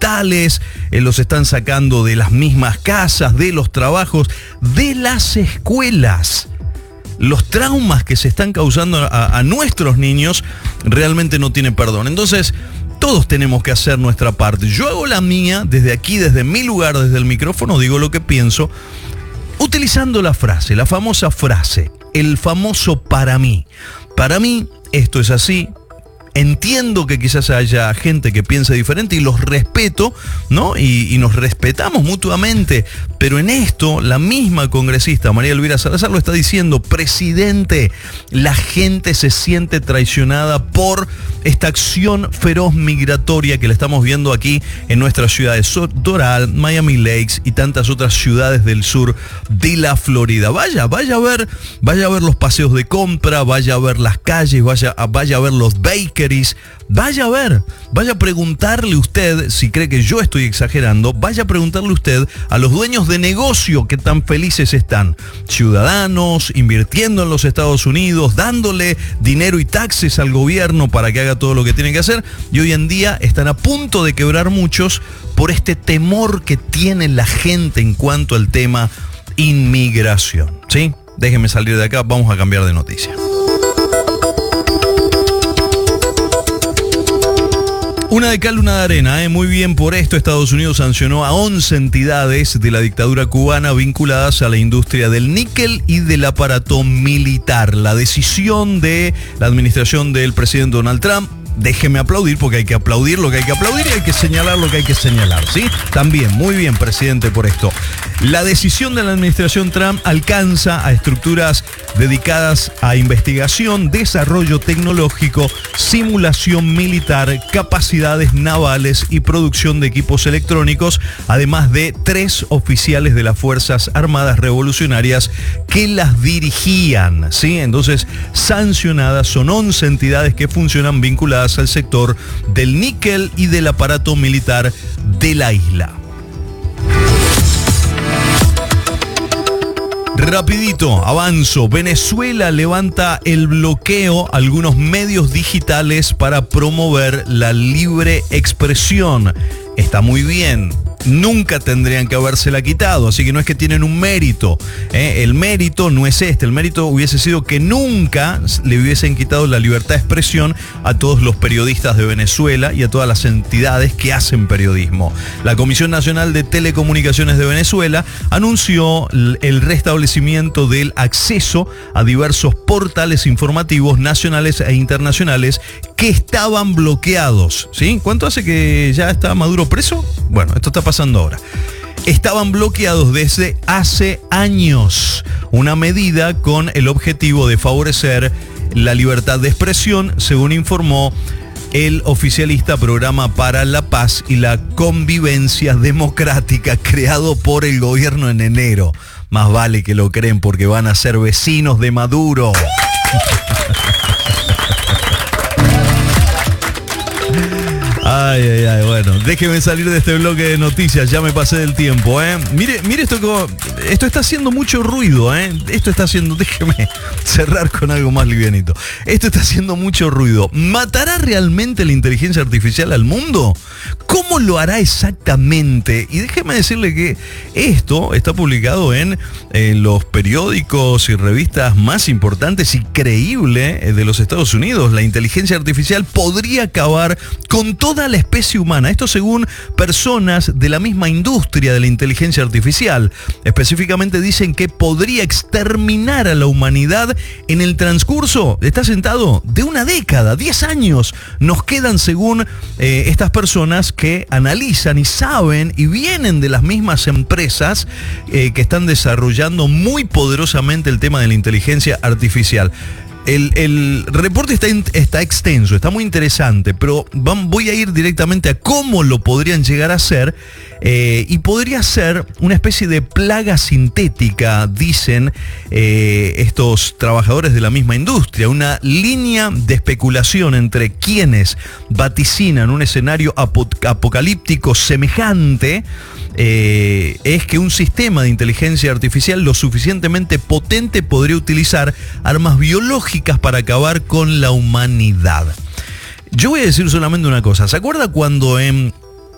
digitales, los están sacando de las mismas casas, de los trabajos, de las escuelas. Los traumas que se están causando a nuestros niños realmente no tienen perdón. Entonces, todos tenemos que hacer nuestra parte. Yo hago la mía desde aquí, desde mi lugar, desde el micrófono, digo lo que pienso, utilizando la frase, la famosa frase, el famoso para mí. Para mí, esto es así. Entiendo que quizás haya gente que piense diferente y los respeto, ¿no? Y nos respetamos mutuamente. Pero en esto, la misma congresista María Elvira Salazar lo está diciendo: presidente, la gente se siente traicionada por esta acción feroz migratoria que le estamos viendo aquí en nuestras ciudades. Doral, Miami Lakes y tantas otras ciudades del sur de la Florida. Vaya a ver los paseos de compra, vaya a ver las calles, vaya a ver los bakers. Vaya a preguntarle usted, si cree que yo estoy exagerando, vaya a preguntarle usted a los dueños de negocio que tan felices están. Ciudadanos invirtiendo en los Estados Unidos, dándole dinero y taxes al gobierno para que haga todo lo que tiene que hacer, y hoy en día están a punto de quebrar muchos por este temor que tiene la gente en cuanto al tema inmigración. ¿Sí? Déjenme salir de acá, vamos a cambiar de noticia. Una de cal, una de arena, Muy bien por esto. Estados Unidos sancionó a 11 entidades de la dictadura cubana vinculadas a la industria del níquel y del aparato militar. La decisión de la administración del presidente Donald Trump, déjeme aplaudir porque hay que aplaudir lo que hay que aplaudir y hay que señalar lo que hay que señalar, ¿sí? También, muy bien, presidente, por esto. La decisión de la administración Trump alcanza a estructuras dedicadas a investigación, desarrollo tecnológico, simulación militar, capacidades navales y producción de equipos electrónicos, además de 3 oficiales de las Fuerzas Armadas Revolucionarias que las dirigían, ¿sí? Entonces, sancionadas son 11 entidades que funcionan vinculadas al sector del níquel y del aparato militar de la isla. Rapidito, avanzo. Venezuela levanta el bloqueo a algunos medios digitales para promover la libre expresión. Está muy bien. Nunca tendrían que habérsela quitado, así que no es que tienen un mérito, El mérito no es el mérito hubiese sido que nunca le hubiesen quitado la libertad de expresión a todos los periodistas de Venezuela y a todas las entidades que hacen periodismo. La Comisión Nacional de Telecomunicaciones de Venezuela anunció el restablecimiento del acceso a diversos portales informativos nacionales e internacionales que estaban bloqueados, ¿sí? ¿Cuánto hace que ya está Maduro preso? Bueno, esto está pasando ahora. Estaban bloqueados desde hace años, una medida con el objetivo de favorecer la libertad de expresión, según informó el oficialista Programa para la Paz y la Convivencia Democrática creado por el gobierno en enero. Más vale que lo creen porque van a ser vecinos de Maduro. Ay, bueno, déjeme salir de este bloque de noticias, ya me pasé del tiempo, Mire esto está haciendo mucho ruido, Esto está haciendo, déjeme cerrar con algo más livianito. Esto está haciendo mucho ruido. ¿Matará realmente la inteligencia artificial al mundo? ¿Cómo lo hará exactamente? Y déjeme decirle que esto está publicado en los periódicos y revistas más importantes y creíbles de los Estados Unidos. La inteligencia artificial podría acabar con toda la especie humana. Esto según personas de la misma industria de la inteligencia artificial. Específicamente dicen que podría exterminar a la humanidad en el transcurso, está sentado, de una década, 10 años. Nos quedan según estas personas que analizan y saben y vienen de las mismas empresas que están desarrollando muy poderosamente el tema de la inteligencia artificial. El reporte está extenso, está muy interesante, pero voy a ir directamente a cómo lo podrían llegar a hacer, y podría ser una especie de plaga sintética, dicen estos trabajadores de la misma industria, una línea de especulación entre quienes vaticinan un escenario apocalíptico semejante. Es que un sistema de inteligencia artificial lo suficientemente potente podría utilizar armas biológicas para acabar con la humanidad. Yo voy a decir solamente una cosa. ¿Se acuerda cuando en